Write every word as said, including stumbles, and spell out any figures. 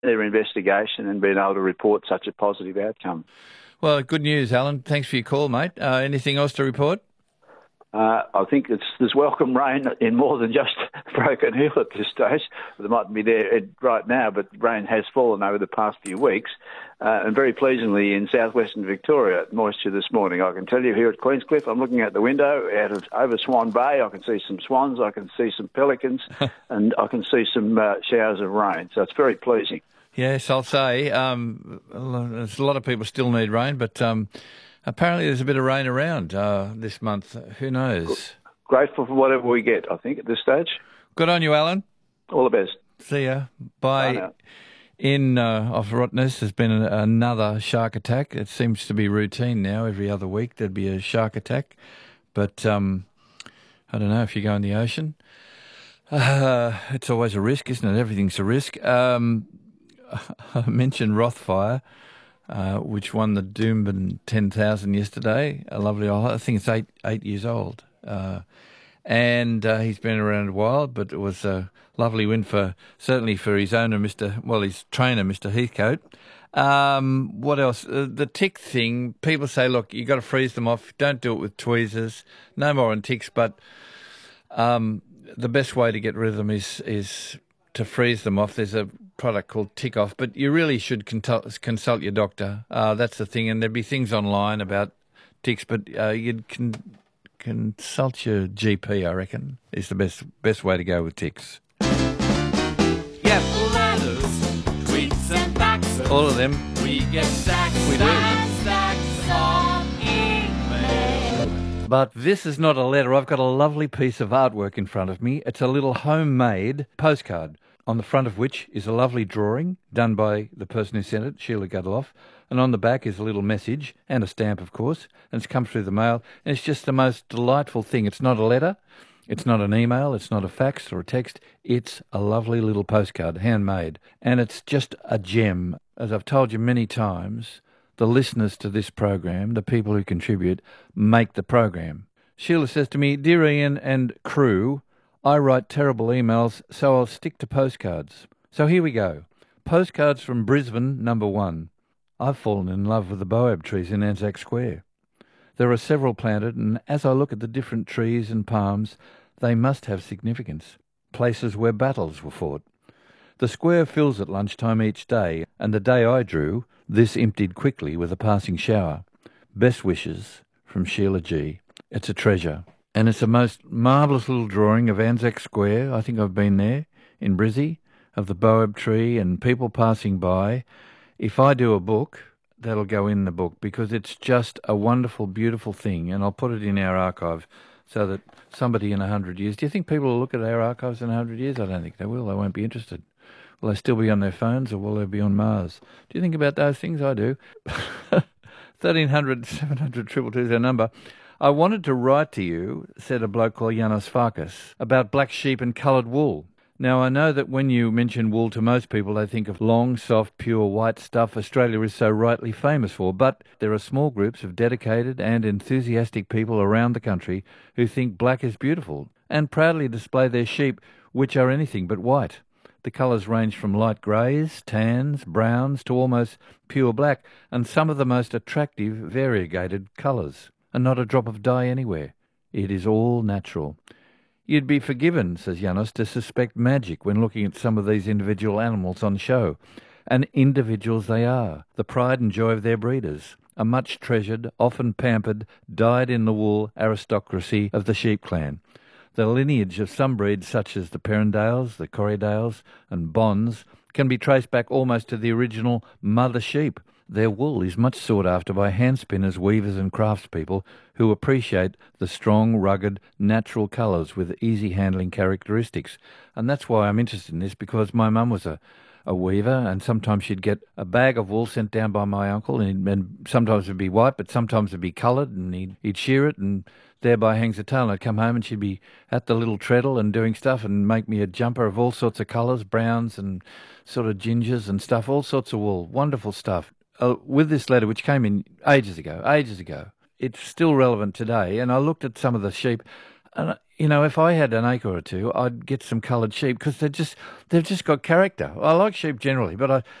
their investigation and been able to report such a positive outcome. Well, good news, Alan. Thanks for your call, mate. Uh, anything else to report? Uh, I think it's, there's welcome rain in more than just Broken Hill at this stage. There mightn't be there right now, but rain has fallen over the past few weeks. Uh, and very pleasingly in southwestern Victoria, moisture this morning. I can tell you here at Queenscliff, I'm looking out the window out of over Swan Bay. I can see some swans, I can see some pelicans, and I can see some uh, showers of rain. So it's very pleasing. Yes, I'll say. Um, there's a lot of people still need rain, but um, apparently there's a bit of rain around uh, this month. Who knows? Grateful for whatever we get, I think, at this stage. Good on you, Alan. All the best. See ya. Bye. Bye now. In uh, off Rottnest, there's been a, another shark attack. It seems to be routine now. Every other week there'd be a shark attack. But um, I don't know if you go in the ocean. Uh, it's always a risk, isn't it? Everything's a risk. Um, I mentioned Rothfire, uh, which won the Doomben ten thousand yesterday. A lovely, I think it's eight eight years old. Uh, and uh, he's been around a while, but it was a lovely win for, certainly for his owner, Mister well, his trainer, Mister Heathcote. Um, what else? Uh, the tick thing, people say, look, you've got to freeze them off. Don't do it with tweezers. No more on ticks, but um, the best way to get rid of them is is to freeze them off. There's a product called Tick Off, but you really should consult, consult your doctor. Uh, that's the thing, and there'd be things online about ticks, but uh, you'd con- consult your G P, I reckon, is the best best way to go with ticks. Yep. Letters, tweets and faxes. All of them. We get stacks We do. and stacks of email. But this is not a letter. I've got a lovely piece of artwork in front of me. It's a little homemade postcard, on the front of which is a lovely drawing done by the person who sent it, Sheila Gutteloff. And on the back is a little message and a stamp, of course. And it's come through the mail. And it's just the most delightful thing. It's not a letter. It's not an email. It's not a fax or a text. It's a lovely little postcard, handmade. And it's just a gem. As I've told you many times, the listeners to this program, the people who contribute, make the program. Sheila says to me, "Dear Ian and crew, I write terrible emails, so I'll stick to postcards." So here we go. Postcards from Brisbane, number one. I've fallen in love with the baobab trees in Anzac Square. There are several planted, and as I look at the different trees and palms, they must have significance. Places where battles were fought. The square fills at lunchtime each day, and the day I drew, this emptied quickly with a passing shower. Best wishes from Sheila G. It's a treasure. And it's a most marvellous little drawing of Anzac Square. I think I've been there, in Brizzy, of the baobab tree and people passing by. If I do a book, that'll go in the book, because it's just a wonderful, beautiful thing, and I'll put it in our archive so that somebody in a hundred years... Do you think people will look at our archives in a hundred years? I don't think they will. They won't be interested. Will they still be on their phones, or will they be on Mars? Do you think about those things? I do. thirteen hundred, seven hundred, two two two is our number. I wanted to write to you, said a bloke called Janos Farkas, about black sheep and coloured wool. Now, I know that when you mention wool to most people, they think of long, soft, pure white stuff Australia is so rightly famous for, but there are small groups of dedicated and enthusiastic people around the country who think black is beautiful and proudly display their sheep, which are anything but white. The colours range from light greys, tans, browns to almost pure black, and some of the most attractive variegated colours, and not a drop of dye anywhere. It is all natural. You'd be forgiven, says Janos, to suspect magic when looking at some of these individual animals on show. And individuals they are, the pride and joy of their breeders, a much treasured, often pampered, dyed-in-the-wool aristocracy of the sheep clan. The lineage of some breeds, such as the Perrendales, the Corriedales and Bonds, can be traced back almost to the original mother sheep. Their wool is much sought after by hand spinners, weavers and craftspeople who appreciate the strong, rugged, natural colours with easy handling characteristics. And that's why I'm interested in this, because my mum was a, a weaver, and sometimes she'd get a bag of wool sent down by my uncle, and, and sometimes it'd be white, but sometimes it'd be coloured, and he'd, he'd shear it, and thereby hangs a tale. And I'd come home and she'd be at the little treadle and doing stuff and make me a jumper of all sorts of colours, browns and sort of gingers and stuff, all sorts of wool. Wonderful stuff. Uh, with this letter, which came in ages ago, ages ago, it's still relevant today. And I looked at some of the sheep. And, uh, you know, if I had an acre or two, I'd get some coloured sheep because they're just, they've just got character. I like sheep generally, but I,